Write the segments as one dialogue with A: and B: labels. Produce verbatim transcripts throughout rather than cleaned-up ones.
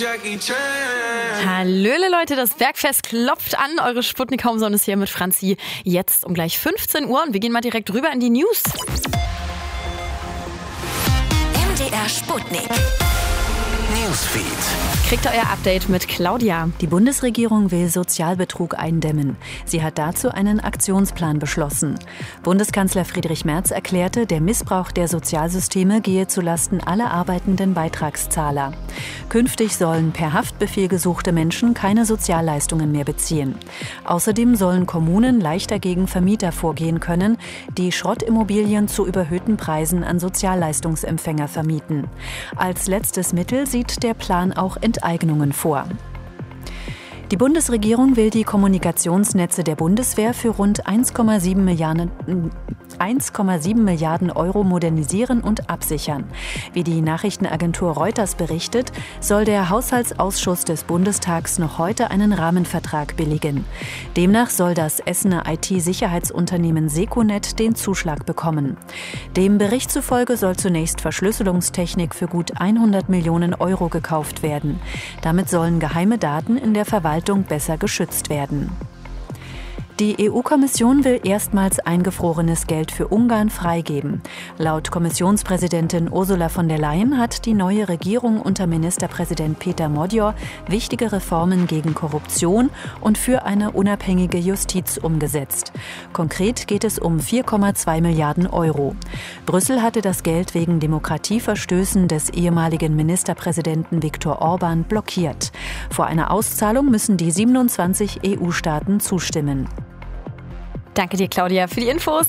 A: Hallöle Leute, das Bergfest klopft an. Eure Sputnik Homezone ist hier mit Franzi. Jetzt um gleich fünfzehn Uhr und wir gehen mal direkt rüber in die News.
B: M D R Sputnik Newsfeed.
A: Kriegt ihr euer Update mit Claudia.
C: Die Bundesregierung will Sozialbetrug eindämmen. Sie hat dazu einen Aktionsplan beschlossen. Bundeskanzler Friedrich Merz erklärte, der Missbrauch der Sozialsysteme gehe zulasten aller arbeitenden Beitragszahler. Künftig sollen per Haftbefehl gesuchte Menschen keine Sozialleistungen mehr beziehen. Außerdem sollen Kommunen leichter gegen Vermieter vorgehen können, die Schrottimmobilien zu überhöhten Preisen an Sozialleistungsempfänger vermieten. Als letztes Mittel sieht der Plan auch Enteignungen vor. Die Bundesregierung will die Kommunikationsnetze der Bundeswehr für rund eins Komma sieben Milliarden, eins Komma sieben Milliarden Euro modernisieren und absichern. Wie die Nachrichtenagentur Reuters berichtet, soll der Haushaltsausschuss des Bundestags noch heute einen Rahmenvertrag billigen. Demnach soll das Essener I T-Sicherheitsunternehmen Secunet den Zuschlag bekommen. Dem Bericht zufolge soll zunächst Verschlüsselungstechnik für gut hundert Millionen Euro gekauft werden. Damit sollen geheime Daten in der Verwaltung besser geschützt werden. Die E U-Kommission will erstmals eingefrorenes Geld für Ungarn freigeben. Laut Kommissionspräsidentin Ursula von der Leyen hat die neue Regierung unter Ministerpräsident Peter Modjor wichtige Reformen gegen Korruption und für eine unabhängige Justiz umgesetzt. Konkret geht es um vier Komma zwei Milliarden Euro. Brüssel hatte das Geld wegen Demokratieverstößen des ehemaligen Ministerpräsidenten Viktor Orban blockiert. Vor einer Auszahlung müssen die siebenundzwanzig E U-Staaten zustimmen.
A: Danke dir, Claudia, für die Infos.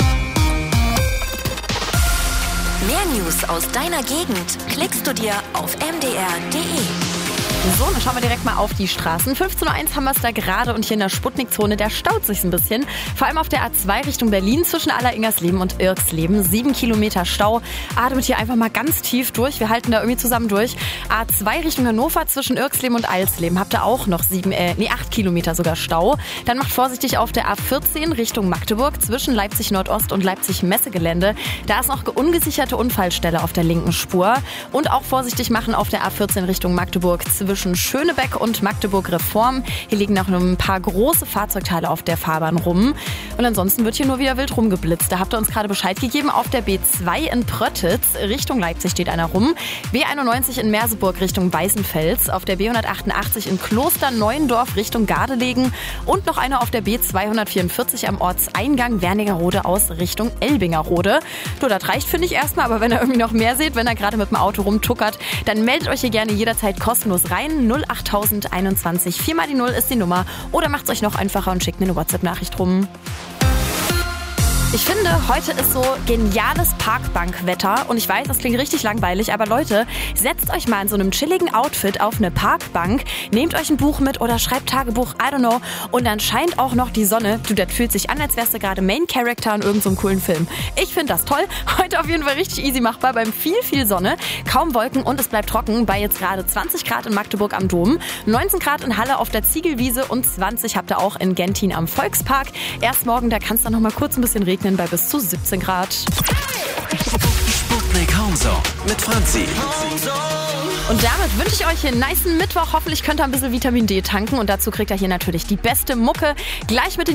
B: Mehr News aus deiner Gegend klickst du dir auf m d r punkt d e.
A: So, dann schauen wir direkt mal auf die Straßen. fünfzehn Uhr eins haben wir es da gerade und hier in der Sputnik-Zone, da staut sich ein bisschen. Vor allem auf der A zwei Richtung Berlin zwischen Aller-Ingersleben und Irksleben. Sieben Kilometer Stau. Atmet hier einfach mal ganz tief durch. Wir halten da irgendwie zusammen durch. A zwei Richtung Hannover zwischen Irksleben und Eilsleben. Habt ihr auch noch sieben, äh, nee, acht Kilometer sogar Stau. Dann macht vorsichtig auf der A vierzehn Richtung Magdeburg zwischen Leipzig Nordost und Leipzig Messegelände. Da ist noch ungesicherte Unfallstelle auf der linken Spur. Und auch vorsichtig machen auf der A vierzehn Richtung Magdeburg zwischen Schönebeck und Magdeburg Reform. Hier liegen noch ein paar große Fahrzeugteile auf der Fahrbahn rum. Und ansonsten wird hier nur wieder wild rumgeblitzt. Da habt ihr uns gerade Bescheid gegeben. Auf der B zwei in Pröttitz Richtung Leipzig steht einer rum. B einundneunzig in Merseburg Richtung Weißenfels. Auf der B hundertachtundachtzig in Klosterneuendorf Richtung Gardelegen. Und noch einer auf der B zweihundertvierundvierzig am Ortseingang Wernigerode aus Richtung Elbingerode. Du, das reicht, finde ich erstmal. Aber wenn ihr irgendwie noch mehr seht, wenn ihr gerade mit dem Auto rumtuckert, dann meldet euch hier gerne jederzeit kostenlos rein. null acht einundzwanzig, vier mal die null ist die Nummer. Oder macht es euch noch einfacher und schickt mir eine WhatsApp-Nachricht rum. Ich finde, heute ist so geniales Parkbankwetter und ich weiß, das klingt richtig langweilig, aber Leute, setzt euch mal in so einem chilligen Outfit auf eine Parkbank, nehmt euch ein Buch mit oder schreibt Tagebuch, I don't know, und dann scheint auch noch die Sonne. Du, das fühlt sich an, als wärst du gerade Main Character in irgendeinem so coolen Film. Ich finde das toll. Heute auf jeden Fall richtig easy machbar, beim viel, viel Sonne, kaum Wolken und es bleibt trocken bei jetzt gerade zwanzig Grad in Magdeburg am Dom, neunzehn Grad in Halle auf der Ziegelwiese und zwanzig habt ihr auch in Gentin am Volkspark. Erst morgen, da kann es dann noch mal kurz ein bisschen regnen. Bei bis zu siebzehn Grad.
D: Sputnik Homezone mit Franzi.
A: Und damit wünsche ich euch einen nicen Mittwoch. Hoffentlich könnt ihr ein bisschen Vitamin D tanken. Und dazu kriegt ihr hier natürlich die beste Mucke. Gleich mit den